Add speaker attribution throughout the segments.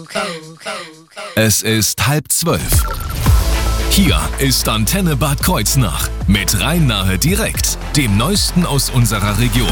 Speaker 1: Es ist 11:30. Hier ist Antenne Bad Kreuznach mit Rhein-Nahe direkt, dem Neuesten aus unserer Region.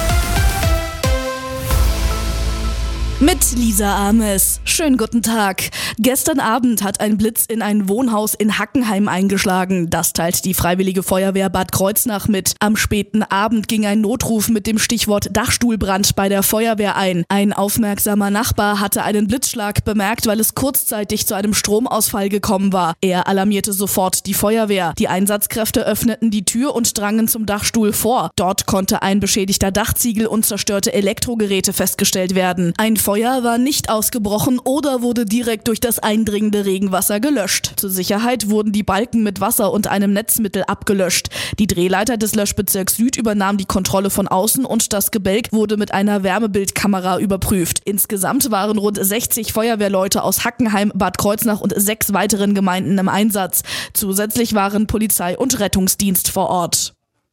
Speaker 2: Mit Lisa Ames. Schönen guten Tag. Gestern Abend hat ein Blitz in ein Wohnhaus in Hackenheim eingeschlagen. Das teilt die Freiwillige Feuerwehr Bad Kreuznach mit. Am späten Abend ging ein Notruf mit dem Stichwort Dachstuhlbrand bei der Feuerwehr ein. Ein aufmerksamer Nachbar hatte einen Blitzschlag bemerkt, weil es kurzzeitig zu einem Stromausfall gekommen war. Er alarmierte sofort die Feuerwehr. Die Einsatzkräfte öffneten die Tür und drangen zum Dachstuhl vor. Dort konnte ein beschädigter Dachziegel und zerstörte Elektrogeräte festgestellt werden. Ein Feuer war nicht ausgebrochen oder wurde direkt durch das eindringende Regenwasser gelöscht. Zur Sicherheit wurden die Balken mit Wasser und einem Netzmittel abgelöscht. Die Drehleiter des Löschbezirks Süd übernahm die Kontrolle von außen und das Gebälk wurde mit einer Wärmebildkamera überprüft. Insgesamt waren rund 60 Feuerwehrleute aus Hackenheim, Bad Kreuznach und 6 weiteren Gemeinden im Einsatz. Zusätzlich waren Polizei und Rettungsdienst vor Ort.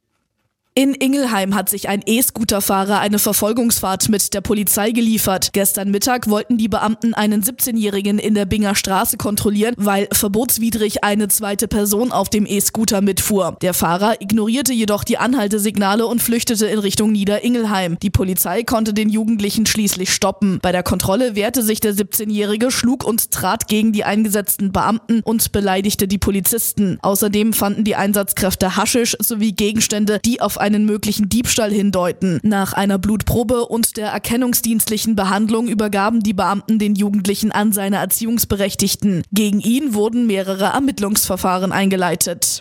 Speaker 2: In Ingelheim hat sich ein E-Scooter-Fahrer eine Verfolgungsfahrt mit der Polizei geliefert. Gestern Mittag wollten die Beamten einen 17-Jährigen in der Binger Straße kontrollieren, weil verbotswidrig eine zweite Person auf dem E-Scooter mitfuhr. Der Fahrer ignorierte jedoch die Anhaltesignale und flüchtete in Richtung Nieder-Ingelheim. Die Polizei konnte den Jugendlichen schließlich stoppen. Bei der Kontrolle wehrte sich der 17-Jährige, schlug und trat gegen die eingesetzten Beamten und beleidigte die Polizisten. Außerdem fanden die Einsatzkräfte Haschisch sowie Gegenstände, die auf einen möglichen Diebstahl hindeuten. Nach einer Blutprobe und der erkennungsdienstlichen Behandlung übergaben die Beamten den Jugendlichen an seine Erziehungsberechtigten. Gegen ihn wurden mehrere Ermittlungsverfahren eingeleitet.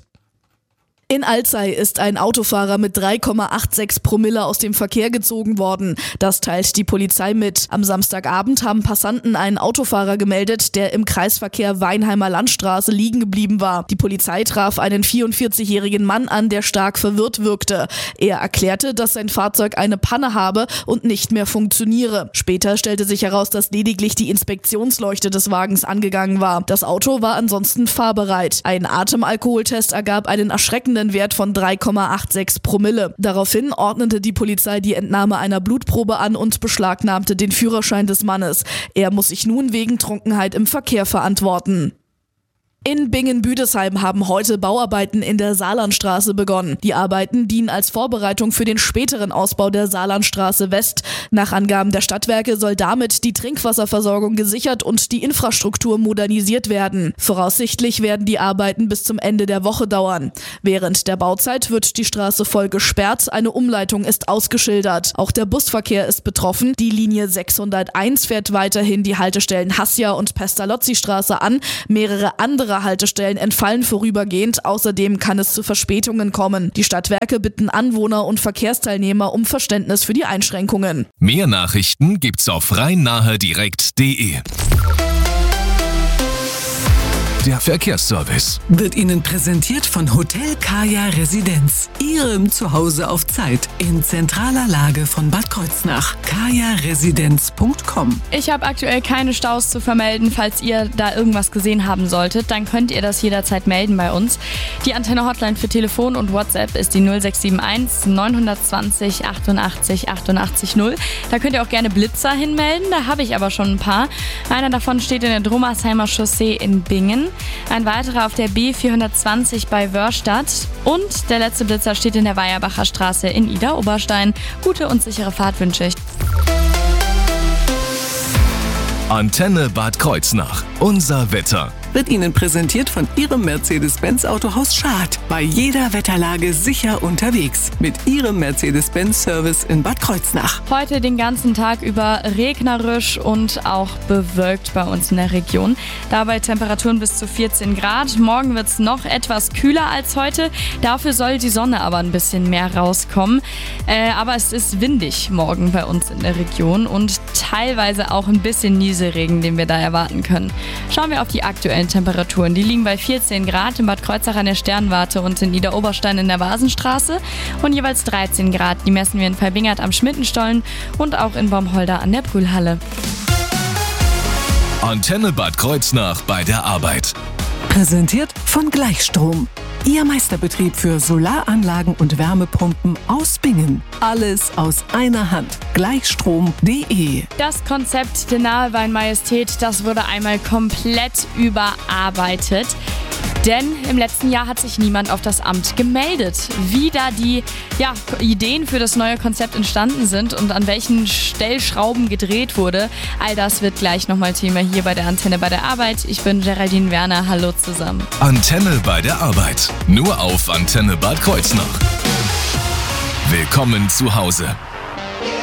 Speaker 2: In Alzey ist ein Autofahrer mit 3,86 Promille aus dem Verkehr gezogen worden. Das teilt die Polizei mit. Am Samstagabend haben Passanten einen Autofahrer gemeldet, der im Kreisverkehr Weinheimer Landstraße liegen geblieben war. Die Polizei traf einen 44-jährigen Mann an, der stark verwirrt wirkte. Er erklärte, dass sein Fahrzeug eine Panne habe und nicht mehr funktioniere. Später stellte sich heraus, dass lediglich die Inspektionsleuchte des Wagens angegangen war. Das Auto war ansonsten fahrbereit. Ein Atemalkoholtest ergab einen erschreckenden Wert von 3,86 Promille. Daraufhin ordnete die Polizei die Entnahme einer Blutprobe an und beschlagnahmte den Führerschein des Mannes. Er muss sich nun wegen Trunkenheit im Verkehr verantworten. In Bingen-Büdesheim haben heute Bauarbeiten in der Saarlandstraße begonnen. Die Arbeiten dienen als Vorbereitung für den späteren Ausbau der Saarlandstraße West. Nach Angaben der Stadtwerke soll damit die Trinkwasserversorgung gesichert und die Infrastruktur modernisiert werden. Voraussichtlich werden die Arbeiten bis zum Ende der Woche dauern. Während der Bauzeit wird die Straße voll gesperrt, eine Umleitung ist ausgeschildert. Auch der Busverkehr ist betroffen. Die Linie 601 fährt weiterhin die Haltestellen Hassia und Pestalozzi-Straße an. Mehrere andere Haltestellen entfallen vorübergehend, außerdem kann es zu Verspätungen kommen. Die Stadtwerke bitten Anwohner und Verkehrsteilnehmer um Verständnis für die Einschränkungen.
Speaker 1: Mehr Nachrichten gibt's auf rhein-nahe-direkt.de. Der Verkehrsservice
Speaker 3: wird Ihnen präsentiert von Hotel Kaya Residenz, Ihrem Zuhause auf Zeit in zentraler Lage von Bad Kreuznach. kajaresidenz.com.
Speaker 4: Ich habe aktuell keine Staus zu vermelden. Falls ihr da irgendwas gesehen haben solltet, dann könnt ihr das jederzeit melden bei uns. Die Antenne-Hotline für Telefon und WhatsApp ist die 0671 920 88 88 0. Da könnt ihr auch gerne Blitzer hinmelden, da habe ich aber schon ein paar. Einer davon steht in der Drummersheimer Chaussee in Bingen. Ein weiterer auf der B420 bei Wörstadt und der letzte Blitzer steht in der Weierbacher Straße in Idar-Oberstein. Gute und sichere Fahrt wünsche ich.
Speaker 1: Antenne Bad Kreuznach. Unser Wetter.
Speaker 3: Wird Ihnen präsentiert von Ihrem Mercedes-Benz Autohaus Schad. Bei jeder Wetterlage sicher unterwegs. Mit Ihrem Mercedes-Benz-Service in Bad Kreuznach.
Speaker 4: Heute den ganzen Tag über regnerisch und auch bewölkt bei uns in der Region. Dabei Temperaturen bis zu 14 Grad. Morgen wird es noch etwas kühler als heute. Dafür soll die Sonne aber ein bisschen mehr rauskommen. Aber es ist windig morgen bei uns in der Region und teilweise auch ein bisschen Nieselregen, den wir da erwarten können. Schauen wir auf die aktuellen Temperaturen. Die liegen bei 14 Grad in Bad Kreuznach an der Sternwarte und in Idar-Oberstein in der Vasenstraße und jeweils 13 Grad. Die messen wir in Feibingert am Schmittenstollen und auch in Baumholder an der Brühlhalle.
Speaker 1: Antenne Bad Kreuznach bei der Arbeit.
Speaker 3: Präsentiert von Gleichstrom. Ihr Meisterbetrieb für Solaranlagen und Wärmepumpen aus Bingen. Alles aus einer Hand. Gleichstrom.de.
Speaker 4: Das Konzept der Nahe Wein Majestät, das wurde einmal komplett überarbeitet. Denn im letzten Jahr hat sich niemand auf das Amt gemeldet. Wie da die Ideen für das neue Konzept entstanden sind und an welchen Stellschrauben gedreht wurde, all das wird gleich nochmal Thema hier bei der Antenne bei der Arbeit. Ich bin Geraldine Werner, hallo zusammen.
Speaker 1: Antenne bei der Arbeit, nur auf Antenne Bad Kreuznach. Willkommen zu Hause.